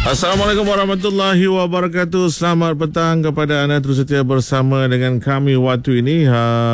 Assalamualaikum warahmatullahi wabarakatuh. Selamat petang kepada anda terus setia bersama dengan kami waktu ini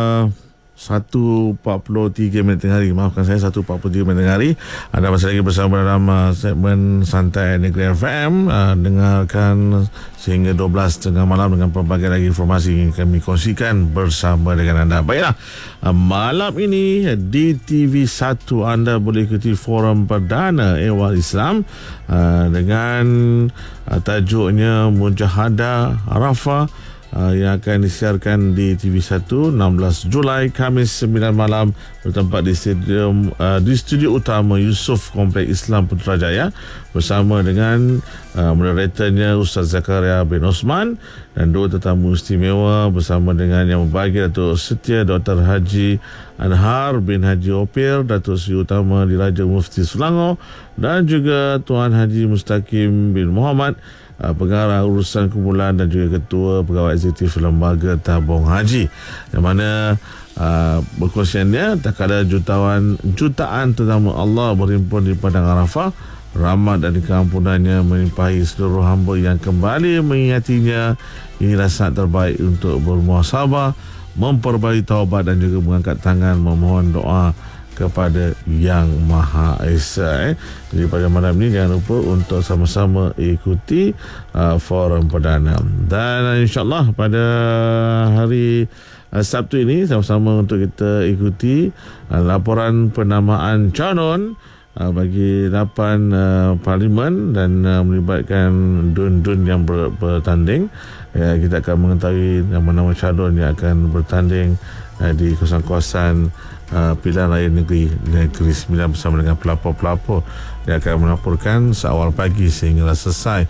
1.43 minit tengah hari. Maafkan saya, 1.43 minit tengah hari. Anda masih lagi bersama dalam segmen Santai Negeri FM. Dengarkan sehingga 12 tengah malam dengan pelbagai lagi informasi yang kami kongsikan bersama dengan anda. Baiklah, malam ini di TV1 anda boleh ikuti forum perdana Ehwal Islam dengan tajuknya Mujahadah Arafah yang akan disiarkan di TV1 16 Julai Khamis 9 malam bertempat di studio utama Yusof Kompleks Islam Putrajaya bersama dengan moderatornya Ustaz Zakaria bin Osman dan dua tetamu istimewa bersama dengan yang membagi Datuk Setia Dr. Haji Anhar bin Haji Opir, Datuk Seri Utama Diraja Mufti Selangor dan juga Tuan Haji Mustaqim bin Muhammad, Pengarah Urusan Kumpulan dan juga Ketua Pegawai Eksekutif Lembaga Tabung Haji, yang mana berkongsiannya tak kala jutaan tetamu Allah berhimpun di Padang Arafah, rahmat dan keampunannya melimpahi seluruh hamba yang kembali mengingatinya. Inilah saat terbaik untuk bermuhasabah, memperbaiki taubat dan juga mengangkat tangan memohon doa kepada Yang Maha Esa. Jadi pada malam ini jangan lupa untuk sama-sama ikuti forum perdana. Dan insyaAllah pada hari Sabtu ini sama-sama untuk kita ikuti laporan penamaan calon bagi 8 parlimen dan melibatkan dun-dun yang bertanding. Kita akan mengetahui nama-nama calon yang akan bertanding di kawasan pilihan raya Negeri 9 bersama dengan pelapor-pelapor yang akan melaporkan seawal pagi sehingga selesai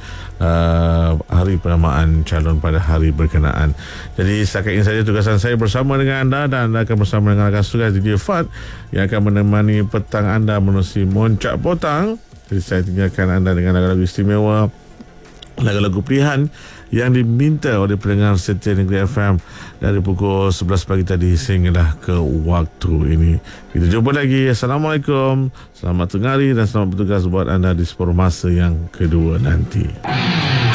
hari penamaan calon pada hari berkenaan. Jadi setakat ini saja tugasan saya bersama dengan anda, dan anda akan bersama dengan rakan tugas DJ Fad yang akan menemani petang anda menerusi Moncak Potang. Jadi saya tinggalkan anda dengan lagu-lagu istimewa, lagu-lagu pilihan yang diminta oleh pendengar setia Negeri FM dari pukul 11 pagi tadi sehinggalah ke waktu ini. Kita jumpa lagi. Assalamualaikum, selamat tengah hari dan selamat bertugas buat anda di separuh masa yang kedua nanti.